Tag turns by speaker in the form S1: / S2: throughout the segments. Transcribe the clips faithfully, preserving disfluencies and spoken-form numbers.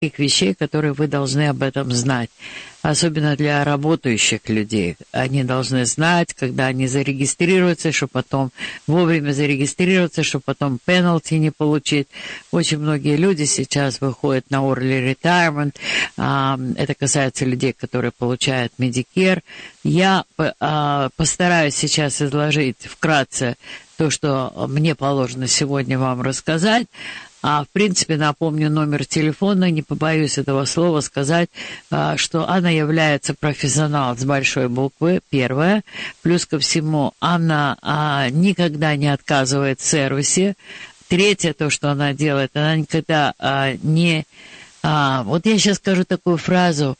S1: таких вещей, которые вы должны об этом знать. Особенно для работающих людей. Они должны знать, когда они зарегистрируются, чтобы потом вовремя зарегистрироваться, чтобы потом пенальти не получить. Очень многие люди сейчас выходят на early retirement. Это касается людей, которые получают Medicare. Я постараюсь сейчас изложить вкратце то, что мне положено сегодня вам рассказать. А, в принципе, напомню номер телефона, не побоюсь этого слова сказать, а, что Анна является профессионалом с большой буквы, первое. Плюс ко всему, Анна а, никогда не отказывает в сервисе. Третье, то, что она делает, она никогда а, не... А, вот я сейчас скажу такую фразу.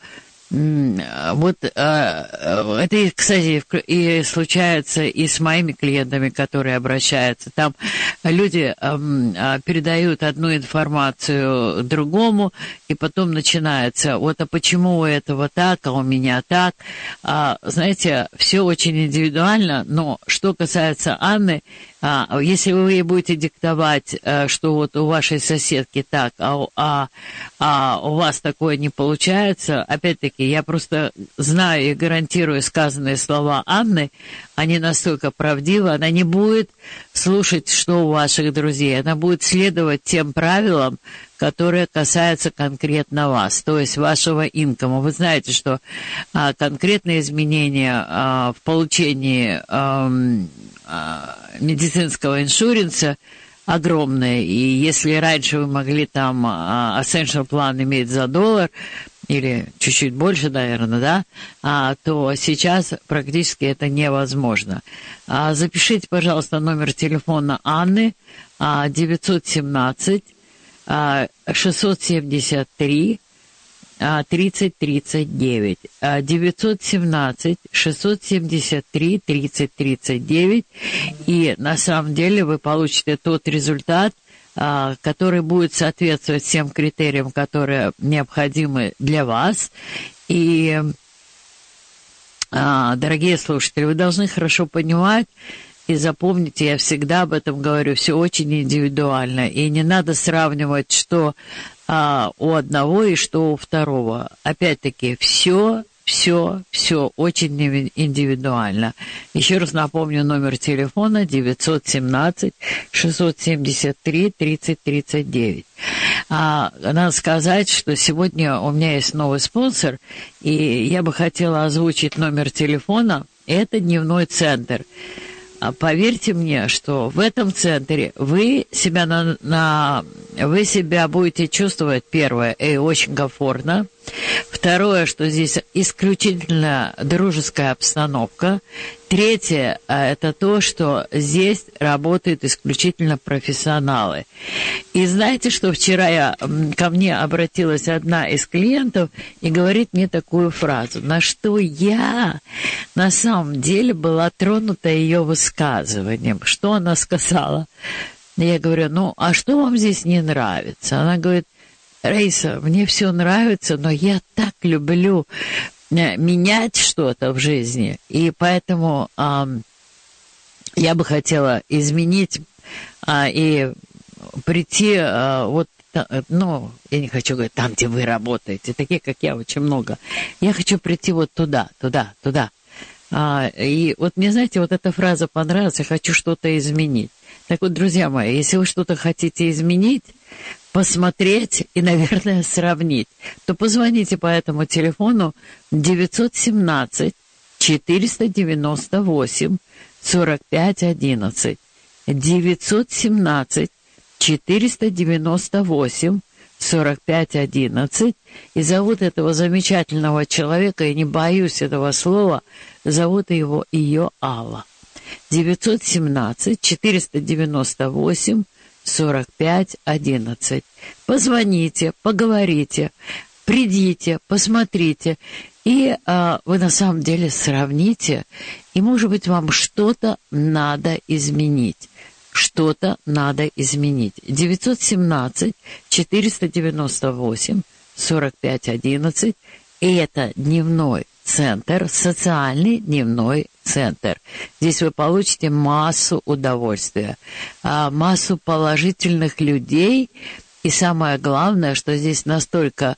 S1: Вот это, кстати, и случается и с моими клиентами, которые обращаются. Там люди передают одну информацию другому, и потом начинается, вот, а почему у этого так, а у меня так. Знаете, все очень индивидуально, но что касается Анны, А, если вы ей будете диктовать, что вот у вашей соседки так, а, а, а у вас такое не получается, опять-таки, я просто знаю и гарантирую сказанные слова Анны, они настолько правдивы, она не будет слушать, что у ваших друзей, она будет следовать тем правилам, которые касаются конкретно вас, то есть вашего инкома. Вы знаете, что а, конкретные изменения а, в получении а, а, медицинского иншуренса огромные, и если раньше вы могли там а, Essential план иметь за доллар, или чуть-чуть больше, наверное, да, а, то сейчас практически это невозможно. А, запишите, пожалуйста, номер телефона Анны а, девятьсот семнадцать шестьсот семьдесят три тридцать тридцать девять. девятьсот семнадцать шестьсот семьдесят три тридцать тридцать девять. И на самом деле вы получите тот результат, который будет соответствовать всем критериям, которые необходимы для вас. И, дорогие слушатели, вы должны хорошо понимать, и запомните, я всегда об этом говорю, все очень индивидуально, и не надо сравнивать, что а, у одного и что у второго. Опять-таки, все, все, все очень индивидуально. Еще раз напомню номер телефона девятьсот семнадцать шестьсот семьдесят три тридцать тридцать девять. А, надо сказать, что сегодня у меня есть новый спонсор, и я бы хотела озвучить номер телефона. Это дневной центр. Поверьте мне, что в этом центре вы себя, на, на, вы себя будете чувствовать, первое, и очень комфортно. Второе, что здесь исключительно дружеская обстановка. Третье, это то, что здесь работают исключительно профессионалы. И знаете, что вчера я, ко мне обратилась одна из клиентов и говорит мне такую фразу, на что я на самом деле была тронута ее высказыванием. Что она сказала? Я говорю, ну, а что вам здесь не нравится? Она говорит, Раиса, мне все нравится, но я так люблю менять что-то в жизни, и поэтому а, я бы хотела изменить а, и прийти, а, вот, ну, я не хочу говорить, там, где вы работаете, таких, как я, очень много. Я хочу прийти вот туда, туда, туда. А, и вот мне, знаете, вот эта фраза понравилась, я хочу что-то изменить. Так вот, друзья мои, если вы что-то хотите изменить, посмотреть и, наверное, сравнить, то позвоните по этому телефону девятьсот семнадцать четыреста девяносто восемь сорок пять одиннадцать. девятьсот семнадцать четыреста девяносто восемь сорок пять одиннадцать. И зовут этого замечательного человека, и не боюсь этого слова, зовут его ее Алла. девятьсот семнадцать четыреста девяносто восемь сорок пять одиннадцать. Позвоните, поговорите, придите, посмотрите, и а, вы на самом деле сравните, и, может быть, вам что-то надо изменить. Что-то надо изменить. девятьсот семнадцать четыреста девяносто восемь сорок пять одиннадцать. И это дневной центр, социальный дневной центр. Здесь вы получите массу удовольствия, массу положительных людей. И самое главное, что здесь настолько